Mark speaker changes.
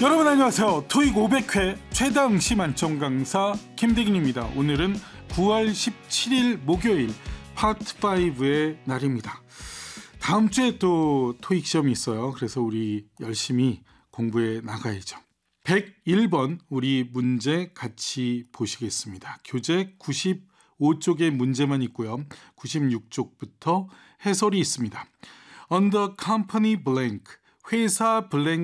Speaker 1: 여러분 안녕하세요. 토익 500회 최다응시 만점 강사 김대gin입니다. 오늘은 9월 17일 목요일 파트 5의 날입니다. 다음 주에 또 토익 시험이 있어요. 그래서 우리 열심히 공부해 나가야죠. 101번 우리 문제 같이 보시겠습니다. 교재 95쪽의 문제만 있고요. 96쪽부터 해설이 있습니다. On the company blank, 회사 블랭